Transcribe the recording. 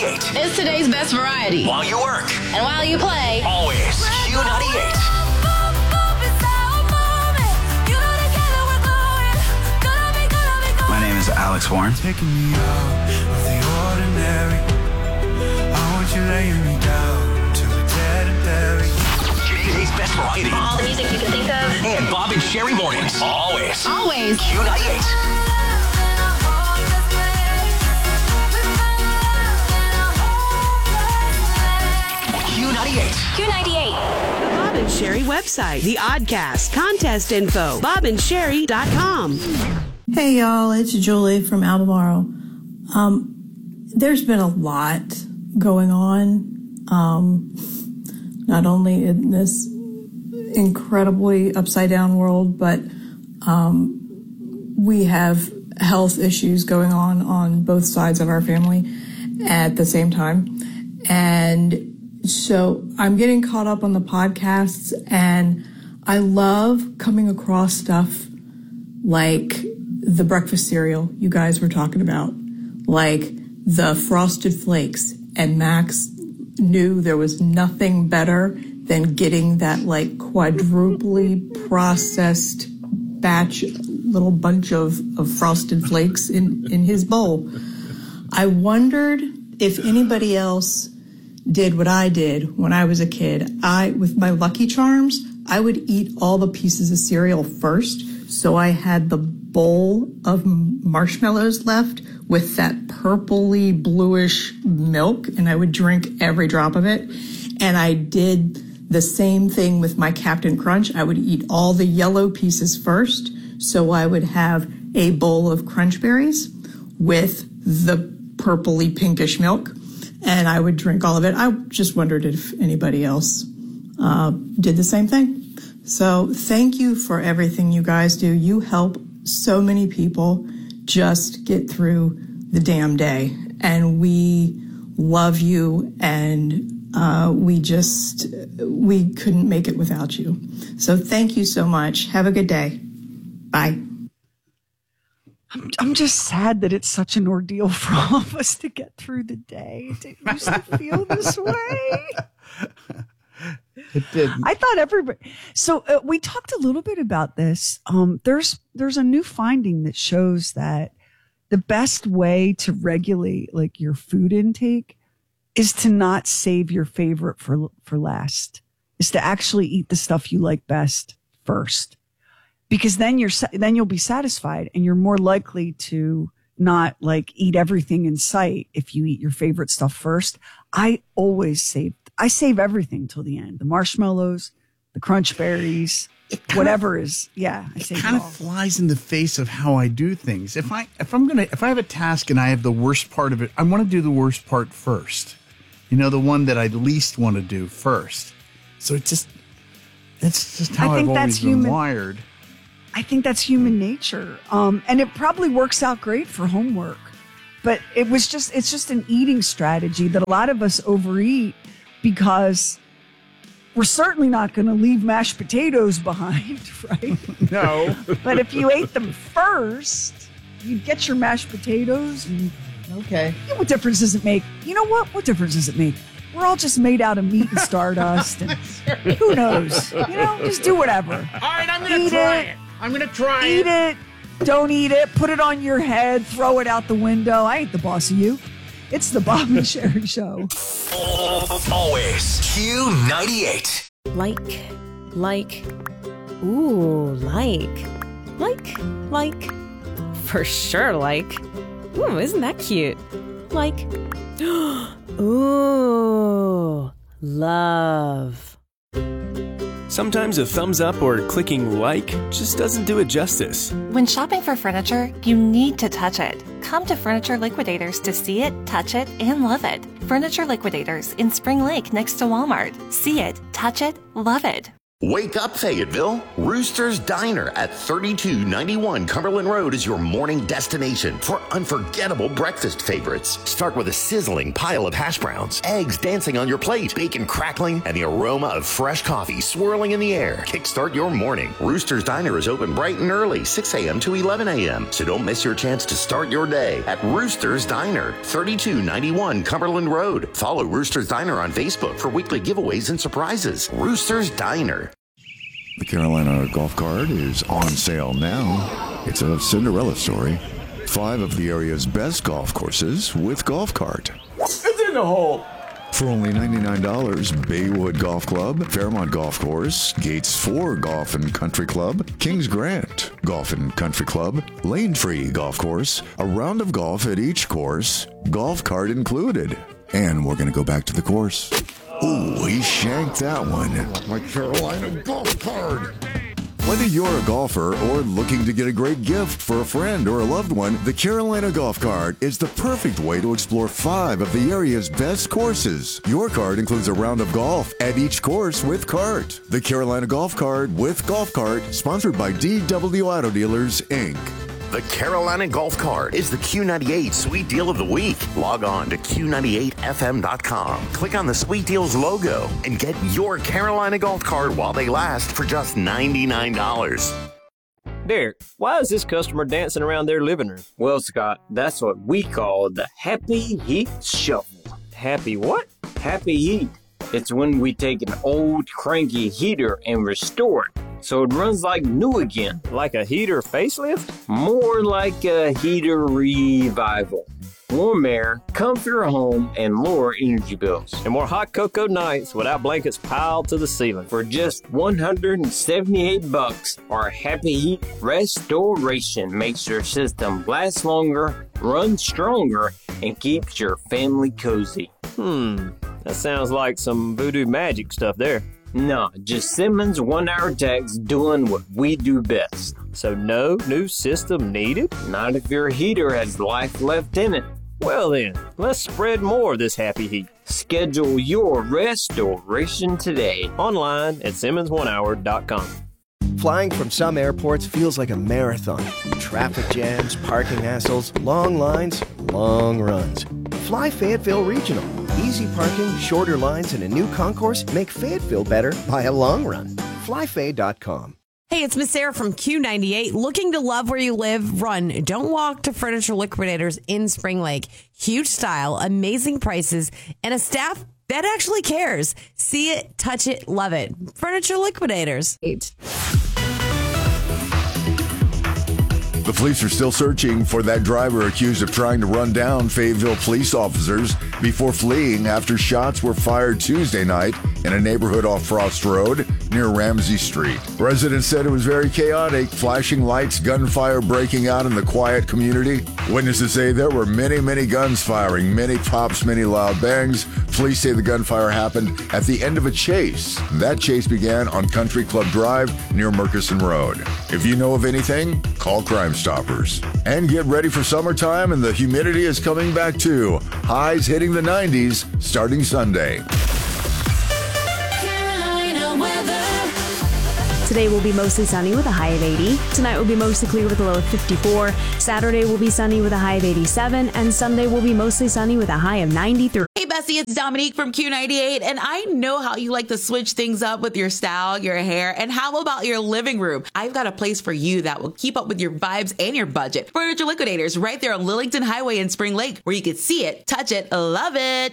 Q98. It's today's best variety. While you work. And while you play. Always Q98. My name is Alex Warren. Taking me out of the ordinary. I want you laying me down to a dead and buried. Today's best variety. All the music you can think of. And Bob and Sherry mornings. Always. Always. Q98. Q98. Q98. The Bob and Sherry website, the Oddcast, contest info, bobandSherry.com. Hey y'all, it's Julie from Albemarle. There's been a lot going on, not only in this incredibly upside down world, but we have health issues going on both sides of our family at the same time. And so I'm getting caught up on the podcasts, and I love coming across stuff like the breakfast cereal you guys were talking about, like the Frosted Flakes. And Max knew there was nothing better than getting that like quadruply processed batch, little bunch of Frosted Flakes in his bowl. I wondered if anybody else did what I did when I was a kid. With my Lucky Charms, I would eat all the pieces of cereal first, so I had the bowl of marshmallows left with that purpley bluish milk, and I would drink every drop of it. And I did the same thing with my Captain Crunch. I would eat all the yellow pieces first, so I would have a bowl of Crunch Berries with the purpley pinkish milk, and I would drink all of it. I just wondered if anybody else did the same thing. So thank you for everything you guys do. You help so many people just get through the damn day. And we love you, and we couldn't make it without you. So thank you so much. Have a good day. Bye. I'm just sad that it's such an ordeal for all of us to get through the day. It didn't used to feel this way. It did. I thought everybody. So we talked a little bit about this. There's a new finding that shows that the best way to regulate like your food intake is to not save your favorite for last. Is to actually eat the stuff you like best first. Because then you'll be satisfied, and you're more likely to not like eat everything in sight if you eat your favorite stuff first. I save everything till the end. The marshmallows, the Crunch Berries, whatever is. Yeah, I save it kind all. of flies in the face of how I do things. If I have a task and I have the worst part of it, I want to do the worst part first. You know, the one that I least want to do first. So that's just how I've always been wired. I think that's human nature. And it probably works out great for homework. But it's just an eating strategy that a lot of us overeat because we're certainly not going to leave mashed potatoes behind, right? No. But if you ate them first, you'd get your mashed potatoes. And, okay. What difference does it make? You know what? What difference does it make? We're all just made out of meat and stardust. And who knows? You know, just do whatever. All right, I'm going to try it. I'm going to try it. Eat it. Don't eat it. Put it on your head. Throw it out the window. I ain't the boss of you. It's the Bob and Sherry Show. Always Q98. Like. Ooh, like. For sure, like. Ooh, isn't that cute? Like. Ooh, love. Sometimes a thumbs up or clicking like just doesn't do it justice. When shopping for furniture, you need to touch it. Come to Furniture Liquidators to see it, touch it, and love it. Furniture Liquidators in Spring Lake next to Walmart. See it, touch it, love it. Wake up, Fayetteville. Rooster's Diner at 3291 Cumberland Road is your morning destination for unforgettable breakfast favorites. Start with a sizzling pile of hash browns, eggs dancing on your plate, bacon crackling, and the aroma of fresh coffee swirling in the air. Kickstart your morning. Rooster's Diner is open bright and early, 6 a.m. to 11 a.m. So don't miss your chance to start your day at Rooster's Diner, 3291 Cumberland Road. Follow Rooster's Diner on Facebook for weekly giveaways and surprises. Rooster's Diner. The Carolina Golf Cart is on sale now. It's a Cinderella story. 5 of the area's best golf courses with Golf Cart. It's in the hole! For only $99, Baywood Golf Club, Fairmont Golf Course, Gates 4 Golf and Country Club, Kings Grant Golf and Country Club, Lane Free Golf Course, a round of golf at each course, Golf Cart included. And we're going to go back to the course. Ooh, he shanked that one. My Carolina Golf Cart. Whether you're a golfer or looking to get a great gift for a friend or a loved one, the Carolina Golf Cart is the perfect way to explore 5 of the area's best courses. Your cart includes a round of golf at each course with cart. The Carolina Golf Cart with Golf Cart, sponsored by DW Auto Dealers, Inc. The Carolina Golf Cart is the Q98 Sweet Deal of the Week. Log on to Q98FM.com. Click on the Sweet Deals logo and get your Carolina Golf Cart while they last for just $99. Derek, why is this customer dancing around their living room? Well, Scott, that's what we call the Happy Heat Shuffle. Happy what? Happy Heat. It's when we take an old cranky heater and restore it so it runs like new again. Like a heater facelift? More like a heater revival. Warm air, comfier home, and lower energy bills. And more hot cocoa nights without blankets piled to the ceiling. For just $178, our Happy Heat Restoration makes your system last longer, run stronger, and keeps your family cozy. That sounds like some voodoo magic stuff there. No, just Simmons 1-hour techs doing what we do best. So no new system needed? Not if your heater has life left in it. Well then, let's spread more of this happy heat. Schedule your restoration today. Online at SimmonsOneHour.com. Flying from some airports feels like a marathon. Traffic jams, parking hassles, long lines, long runs. Fly Fayetteville Regional. Easy parking, shorter lines, and a new concourse make Fayetteville better by a long run. FlyFay.com. Hey, it's Miss Sarah from Q98. Looking to love where you live? Run. Don't walk to Furniture Liquidators in Spring Lake. Huge style, amazing prices, and a staff that actually cares. See it, touch it, love it. Furniture Liquidators. The police are still searching for that driver accused of trying to run down Fayetteville police officers before fleeing after shots were fired Tuesday night in a neighborhood off Frost Road near Ramsey Street. Residents said it was very chaotic, flashing lights, gunfire breaking out in the quiet community. Witnesses say there were many guns firing, many pops, many loud bangs. Police say the gunfire happened at the end of a chase. That chase began on Country Club Drive near Murkison Road. If you know of anything, call Crime Stoppers. And get ready for summertime, and the humidity is coming back too. Highs hitting the 90s starting Sunday. Today will be mostly sunny with a high of 80. Tonight will be mostly clear with a low of 54. Saturday will be sunny with a high of 87. And Sunday will be mostly sunny with a high of 93. Hey, Bessie, it's Dominique from Q98. And I know how you like to switch things up with your style, your hair, and how about your living room? I've got a place for you that will keep up with your vibes and your budget. Furniture Liquidators, right there on Lillington Highway in Spring Lake, where you can see it, touch it, love it.